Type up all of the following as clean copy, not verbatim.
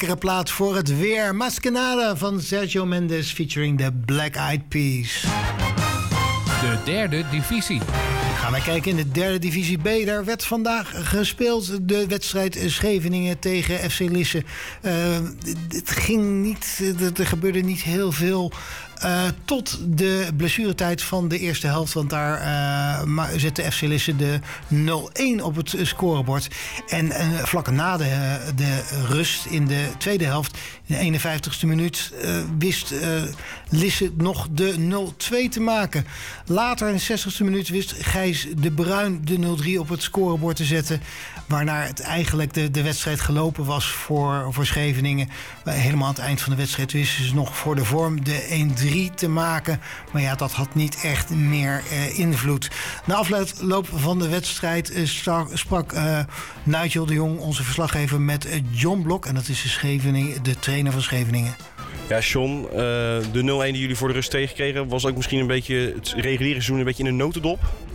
lekkere plaat voor het weer. Maskenada van Sergio Mendes featuring the Black Eyed Peas. De derde divisie. Gaan wij kijken in de derde divisie B. Daar werd vandaag gespeeld de wedstrijd Scheveningen tegen FC Lisse. Het ging niet, er gebeurde niet heel veel. Tot de blessuretijd van de eerste helft. Want daar zette FC Lisse de 0-1 op het scorebord. En vlak na de rust in de tweede helft, in de 51ste minuut, wist Lisse nog de 0-2 te maken. Later in de 60ste minuut wist Gijs de Bruin de 0-3 op het scorebord te zetten. Waarna het eigenlijk de wedstrijd gelopen was voor Scheveningen. Helemaal aan het eind van de wedstrijd wisten ze nog voor de vorm de 1-3 te maken. Maar ja, dat had niet echt meer invloed. Na afloop van de wedstrijd sprak Nigel de Jong, onze verslaggever, met John Blok. En dat is de trainer van Scheveningen. Ja, John, de 0-1 die jullie voor de rust tegenkregen, was ook misschien een beetje het reguliere seizoen een beetje in een notendop?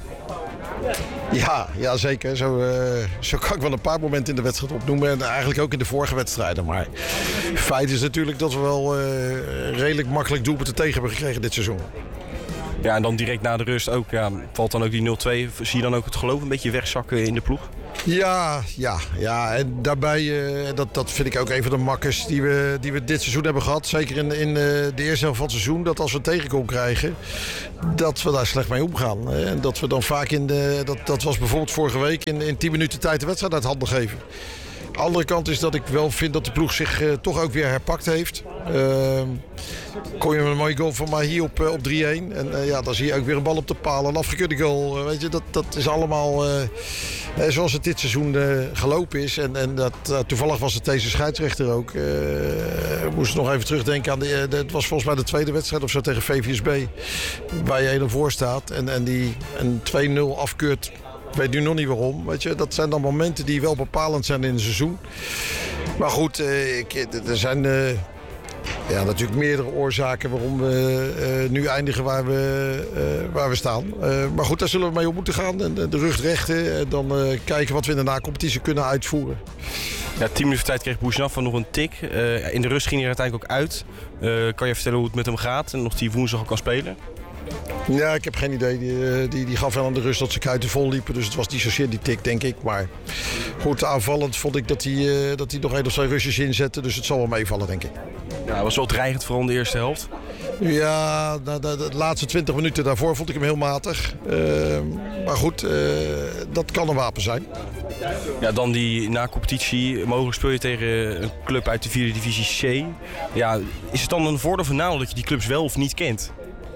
Ja, zeker. Zo kan ik wel een paar momenten in de wedstrijd opnoemen. En eigenlijk ook in de vorige wedstrijden. Maar feit is natuurlijk dat we wel redelijk makkelijk doelpunten tegen hebben gekregen dit seizoen. Ja, en dan direct na de rust ook. Ja, valt dan ook die 0-2. Zie je dan ook het geloof een beetje wegzakken in de ploeg? Ja. En daarbij, dat vind ik ook een van de makkers die we dit seizoen hebben gehad. Zeker in de eerste helft van het seizoen. Dat als we een tegenkom krijgen, dat we daar slecht mee omgaan. En dat we dan vaak dat was bijvoorbeeld vorige week in 10 minuten tijd de wedstrijd uit handen geven. De andere kant is dat ik wel vind dat de ploeg zich toch ook weer herpakt heeft. Kon je een mooie goal van Mahi op 3-1. En dan zie je ook weer een bal op de paal. Een afgekeurde goal. Weet je, dat is allemaal zoals het dit seizoen gelopen is. En toevallig was het deze scheidsrechter ook. Moest nog even terugdenken aan het was volgens mij de tweede wedstrijd of zo tegen VVSB. Waar je 1-0 voor staat. En die een 2-0 afkeurt. Ik weet nu nog niet waarom. Weet je, dat zijn dan momenten die wel bepalend zijn in een seizoen. Maar goed, er zijn natuurlijk meerdere oorzaken waarom we nu eindigen waar we staan. Maar goed, daar zullen we mee om moeten gaan. En de rug rechten en dan kijken wat we in de na-competitie kunnen uitvoeren. Ja, 10 minuten tijd kreeg Boesnaf nog een tik. In de rust ging hij uiteindelijk ook uit. Kan je vertellen hoe het met hem gaat en of hij woensdag ook kan spelen? Ja, ik heb geen idee. Die gaf wel aan de rust dat ze kuiten vol liepen. Dus het was niet zozeer die tik, denk ik. Maar goed, aanvallend vond ik dat hij nog 1 of 2 rustjes inzette. Dus het zal wel meevallen, denk ik. Ja, het was wel dreigend, vooral in de eerste helft. Ja, de laatste 20 minuten daarvoor vond ik hem heel matig. Maar goed, dat kan een wapen zijn. Ja, dan die na-competitie. Mogelijk speel je tegen een club uit de 4e divisie C. Ja, is het dan een voordeel of een nadeel dat je die clubs wel of niet kent?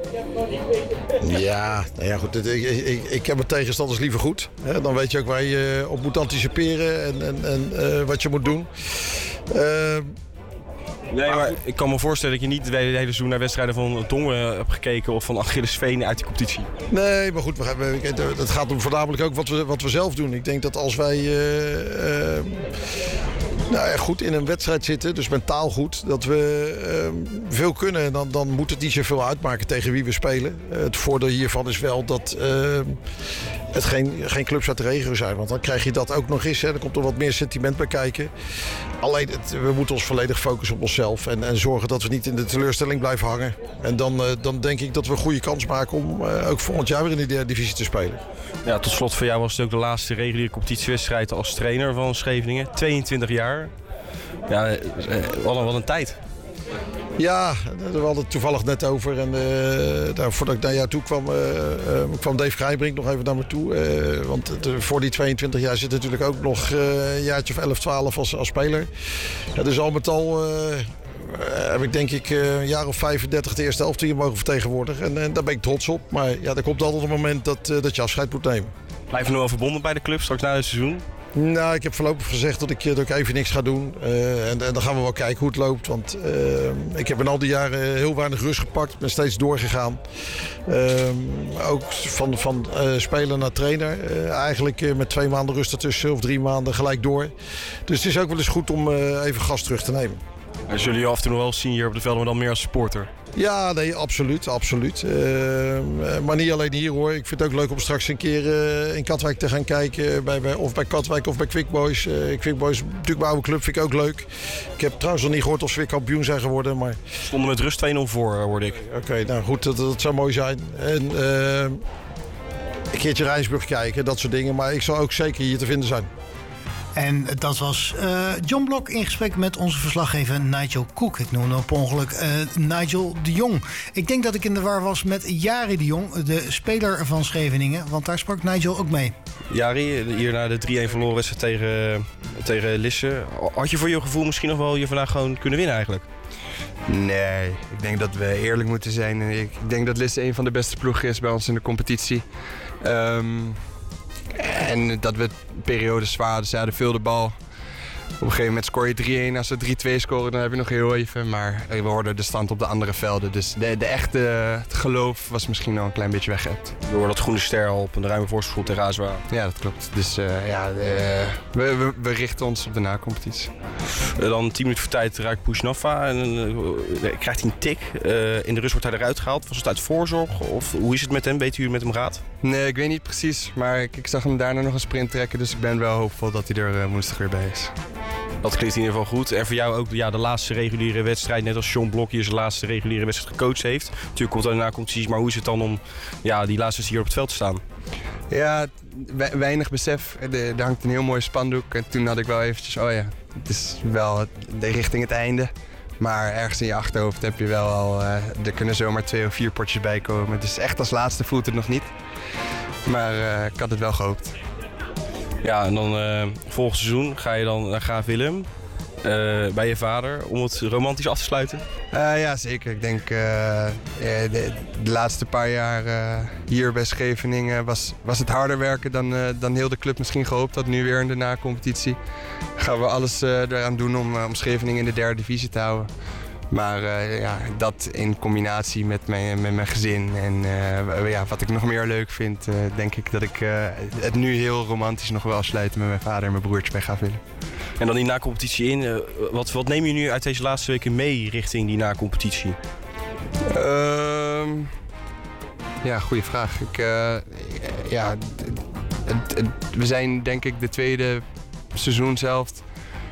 Ja, goed. Ik ken mijn tegenstanders liever goed. Dan weet je ook waar je op moet anticiperen en wat je moet doen. Nee, maar ik kan me voorstellen dat je niet de hele seizoen naar wedstrijden van Dongen hebt gekeken of van Achillesveen uit die competitie. Nee, maar goed, het gaat om voornamelijk ook wat we zelf doen. Ik denk dat als wij goed in een wedstrijd zitten, dus mentaal goed, dat we veel kunnen. Dan moet het niet zoveel uitmaken tegen wie we spelen. Het voordeel hiervan is wel dat het geen clubs uit de regio zijn. Want dan krijg je dat ook nog eens. Dan komt er wat meer sentiment bij kijken. Alleen, we moeten ons volledig focussen op onszelf. En zorgen dat we niet in de teleurstelling blijven hangen. En dan denk ik dat we een goede kans maken om ook volgend jaar weer in de derde divisie te spelen. Ja, tot slot voor jou was het ook de laatste reguliere competitiewedstrijd als trainer van Scheveningen. 22 jaar. Ja, wat een tijd. Ja, we hadden het toevallig net over. En voordat ik naar jou toe kwam Dave Grijbrink nog even naar me toe. Want voor die 22 jaar zit natuurlijk ook nog een jaartje of 11, 12 als speler. Ja, dus al met al heb ik denk ik een jaar of 35 de eerste helft hier mogen vertegenwoordigen. En daar ben ik trots op. Maar ja, er komt altijd een moment dat je afscheid moet nemen. Blijf je nu wel verbonden bij de club straks na het seizoen? Nou, ik heb voorlopig gezegd dat ik even niks ga doen. En dan gaan we wel kijken hoe het loopt. Want ik heb in al die jaren heel weinig rust gepakt. Ben steeds doorgegaan. Ook van speler naar trainer. Eigenlijk met 2 maanden rust ertussen of 3 maanden gelijk door. Dus het is ook wel eens goed om even gas terug te nemen. Zullen jullie af en toe nog wel zien hier op de velden, maar dan meer als supporter? Ja, nee, absoluut. Maar niet alleen hier hoor. Ik vind het ook leuk om straks een keer in Katwijk te gaan kijken. Of bij Katwijk of bij Quick Boys. Quick Boys, natuurlijk mijn oude club, vind ik ook leuk. Ik heb trouwens nog niet gehoord of ze weer kampioen zijn geworden. Maar... Stonden met rust 2-0 voor, hoorde ik. Oké, nou goed, dat zou mooi zijn. En een keertje Rijnsburg kijken, dat soort dingen. Maar ik zal ook zeker hier te vinden zijn. En dat was John Blok in gesprek met onze verslaggever Nigel Cook. Ik noemde op ongeluk Nigel de Jong. Ik denk dat ik in de war was met Jari de Jong, de speler van Scheveningen. Want daar sprak Nigel ook mee. Jari, hier na de 3-1 verloren wedstrijd tegen Lisse. Had je voor je gevoel misschien nog wel hier vandaag gewoon kunnen winnen eigenlijk? Nee, ik denk dat we eerlijk moeten zijn. Ik denk dat Lisse een van de beste ploegen is bij ons in de competitie. En dat we periodes zwaar hadden. Ze hadden veel de bal. Op een gegeven moment scoor je 3-1. Als ze 3-2 scoren, dan heb je nog heel even. Maar we hoorden de stand op de andere velden. Dus het geloof was misschien al een klein beetje weggeëpt. Door dat Groene Ster al op een ruime voorsprong tegen ASWA. Ja, dat klopt. Dus we richten ons op de na-competitie. Dan 10 minuten voor tijd raakt Pushnaffa en krijgt hij een tik. In de rust wordt hij eruit gehaald. Was het uit voorzorg? Of hoe is het met hem? Weet u hoe het met hem gaat? Nee, ik weet niet precies. Maar ik zag hem daarna nog een sprint trekken. Dus ik ben wel hoopvol dat hij er woensdag weer bij is. Dat klinkt in ieder geval goed. En voor jou ook de laatste reguliere wedstrijd. Net als John Blok hier zijn laatste reguliere wedstrijd gecoacht heeft. Natuurlijk komt hij daarna competities. Maar hoe is het dan om die laatste hier op het veld te staan? Ja, weinig besef. Er hangt een heel mooi spandoek. En toen had ik wel eventjes, het is wel richting het einde. Maar ergens in je achterhoofd heb je wel al, er kunnen zomaar 2 of 4 potjes bij komen. Dus echt als laatste voelt het nog niet. Maar ik had het wel gehoopt. Ja, en dan volgend seizoen ga je dan naar Graaf Willem bij je vader om het romantisch af te sluiten? Ja, zeker. Ik denk de laatste paar jaar hier bij Scheveningen was het harder werken dan heel de club misschien gehoopt had. Nu weer in de na-competitie gaan we alles eraan doen om Scheveningen in de 3e divisie te houden. Maar dat in combinatie met mijn gezin en wat ik nog meer leuk vind, denk ik dat ik het nu heel romantisch nog wel sluiten met mijn vader en mijn broertje bij Graaf Willem. En dan die na-competitie in. Wat neem je nu uit deze laatste weken mee richting die na-competitie? Goede vraag. We zijn denk ik de tweede seizoenshelft.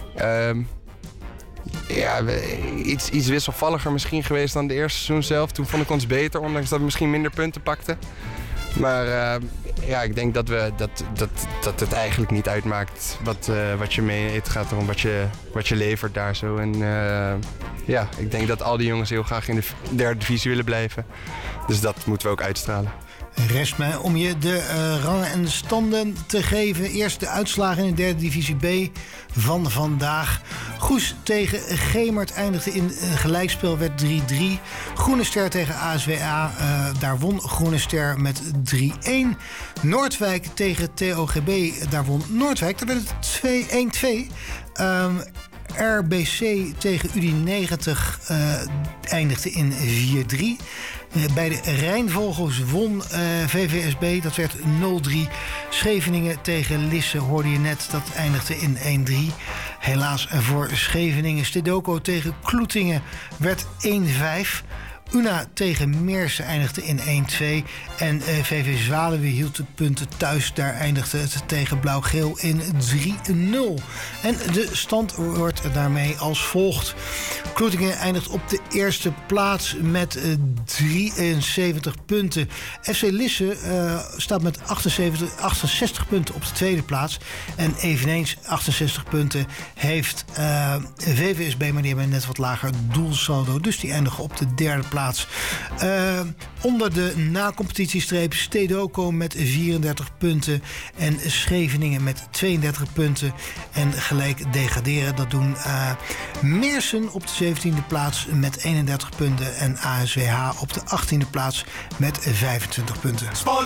Iets wisselvalliger misschien geweest dan de eerste seizoen zelf. Toen vond ik ons beter, ondanks dat we misschien minder punten pakten. Maar ik denk dat het eigenlijk niet uitmaakt wat je mee. Het gaat erom wat je levert daar zo. En ik denk dat al die jongens heel graag in de 3e divisie willen blijven. Dus dat moeten we ook uitstralen. Rest mij om je de rangen en standen te geven. Eerst de uitslagen in de 3e divisie B van vandaag. Goes tegen Gemert eindigde in gelijkspel, werd 3-3. Groene Ster tegen ASWA, daar won Groene Ster met 3-1. Noordwijk tegen TOGB, daar won Noordwijk, daar werd het 1-2. RBC tegen UD90 eindigde in 4-3. Bij de Rijnvogels won VVSB, dat werd 0-3. Scheveningen tegen Lisse hoorde je net, dat eindigde in 1-3. Helaas voor Scheveningen. Stedoco tegen Kloetingen werd 1-5. Una tegen Meersen eindigde in 1-2. En VV Zwaluwe hield de punten thuis. Daar eindigde het tegen Blauw-Geel in 3-0. En de stand wordt daarmee als volgt. Kloetingen eindigt op de eerste plaats met 73 punten. FC Lisse staat met 68 punten op de tweede plaats. En eveneens 68 punten heeft VVSB, maar die hebben een net wat lager doelsaldo. Dus die eindigen op de derde plaats. Onder de na-competitiestreep Stedoco met 34 punten en Scheveningen met 32 punten. En gelijk degraderen, dat doen Meersen op de 17e plaats met 31 punten en ASWH op de 18e plaats met 25 punten.